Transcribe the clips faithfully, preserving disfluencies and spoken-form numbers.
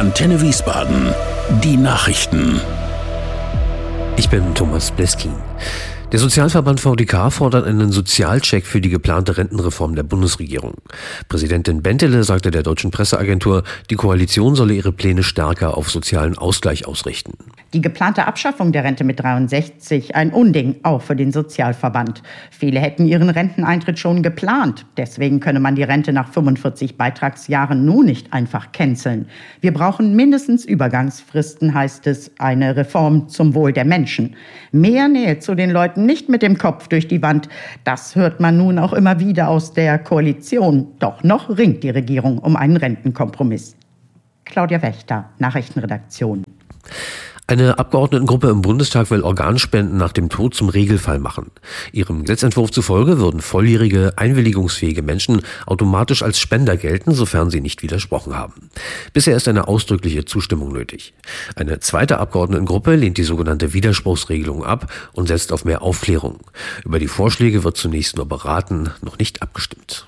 Antenne Wiesbaden. Die Nachrichten. Ich bin Thomas Bleskin. Der Sozialverband V D K fordert einen Sozialcheck für die geplante Rentenreform der Bundesregierung. Präsidentin Bentele sagte der deutschen Presseagentur, die Koalition solle ihre Pläne stärker auf sozialen Ausgleich ausrichten. Die geplante Abschaffung der Rente mit dreiundsechzig, ein Unding, auch für den Sozialverband. Viele hätten ihren Renteneintritt schon geplant. Deswegen könne man die Rente nach fünfundvierzig Beitragsjahren nun nicht einfach canceln. Wir brauchen mindestens Übergangsfristen, heißt es, eine Reform zum Wohl der Menschen. Mehr Nähe zu den Leuten, nicht mit dem Kopf durch die Wand. Das hört man nun auch immer wieder aus der Koalition. Doch noch ringt die Regierung um einen Rentenkompromiss. Claudia Wächter, Nachrichtenredaktion. Eine Abgeordnetengruppe im Bundestag will Organspenden nach dem Tod zum Regelfall machen. Ihrem Gesetzentwurf zufolge würden volljährige, einwilligungsfähige Menschen automatisch als Spender gelten, sofern sie nicht widersprochen haben. Bisher ist eine ausdrückliche Zustimmung nötig. Eine zweite Abgeordnetengruppe lehnt die sogenannte Widerspruchsregelung ab und setzt auf mehr Aufklärung. Über die Vorschläge wird zunächst nur beraten, noch nicht abgestimmt.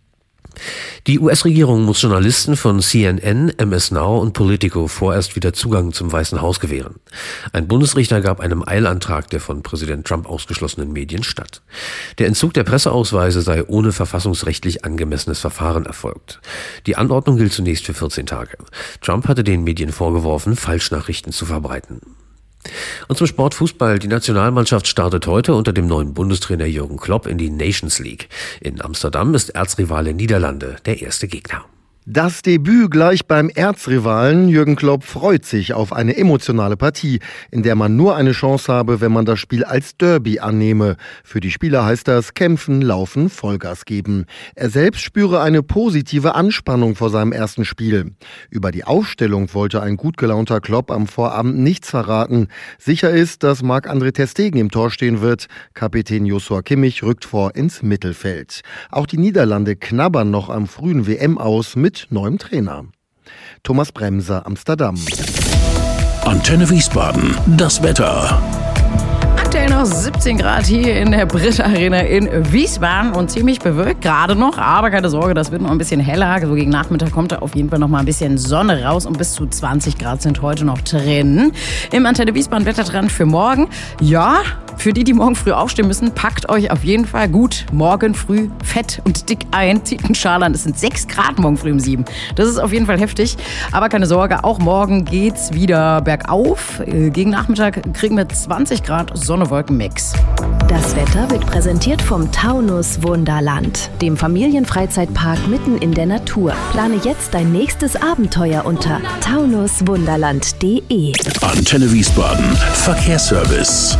Die U S-Regierung muss Journalisten von C N N, M S Now und Politico vorerst wieder Zugang zum Weißen Haus gewähren. Ein Bundesrichter gab einem Eilantrag der von Präsident Trump ausgeschlossenen Medien statt. Der Entzug der Presseausweise sei ohne verfassungsrechtlich angemessenes Verfahren erfolgt. Die Anordnung gilt zunächst für vierzehn Tage. Trump hatte den Medien vorgeworfen, Falschnachrichten zu verbreiten. Und zum Sport Fußball. Die Nationalmannschaft startet heute unter dem neuen Bundestrainer Jürgen Klopp in die Nations League. In Amsterdam ist Erzrivale Niederlande der erste Gegner. Das Debüt gleich beim Erzrivalen. Jürgen Klopp freut sich auf eine emotionale Partie, in der man nur eine Chance habe, wenn man das Spiel als Derby annehme. Für die Spieler heißt das kämpfen, laufen, Vollgas geben. Er selbst spüre eine positive Anspannung vor seinem ersten Spiel. Über die Aufstellung wollte ein gut gelaunter Klopp am Vorabend nichts verraten. Sicher ist, dass Marc-André ter Stegen im Tor stehen wird. Kapitän Joshua Kimmich rückt vor ins Mittelfeld. Auch die Niederlande knabbern noch am frühen W M aus mit neuem Trainer. Thomas Bremser, Amsterdam. Antenne Wiesbaden. Das Wetter. Aktuell noch siebzehn Grad hier in der Brit Arena in Wiesbaden und ziemlich bewölkt gerade noch, aber keine Sorge, das wird noch ein bisschen heller. So gegen Nachmittag kommt da auf jeden Fall noch mal ein bisschen Sonne raus und bis zu zwanzig Grad sind heute noch drin. Im Antenne Wiesbaden Wettertrend für morgen. Ja, für die, die morgen früh aufstehen müssen, packt euch auf jeden Fall gut morgen früh fett und dick ein. Zieht einen Schal an. Es sind sechs Grad morgen früh um sieben. Das ist auf jeden Fall heftig. Aber keine Sorge, auch morgen geht's wieder bergauf. Gegen Nachmittag kriegen wir zwanzig Grad Sonne-Wolken-Mix. Das Wetter wird präsentiert vom Taunus Wunderland, dem Familienfreizeitpark mitten in der Natur. Plane jetzt dein nächstes Abenteuer unter taunus wunderland punkt de. Antenne Wiesbaden. Verkehrsservice.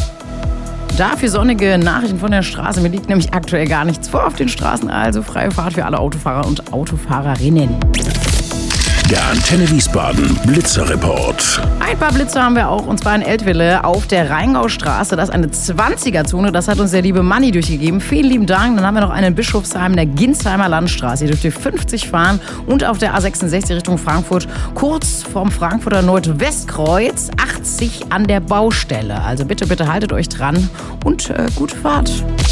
Dafür sonnige Nachrichten von der Straße. Mir liegt nämlich aktuell gar nichts vor auf den Straßen. Also freie Fahrt für alle Autofahrer und Autofahrerinnen. Der Antenne Wiesbaden Blitzerreport. Ein paar Blitze haben wir auch, und zwar in Eltville auf der Rheingaustraße. Das ist eine zwanziger-Zone, das hat uns der liebe Manni durchgegeben. Vielen lieben Dank. Dann haben wir noch einen in Bischofsheim, der Ginsheimer Landstraße. Hier dürft ihr fünfzig fahren und auf der A sechsundsechzig Richtung Frankfurt, kurz vorm Frankfurter Nordwestkreuz, achtzig an der Baustelle. Also bitte, bitte haltet euch dran und äh, gute Fahrt.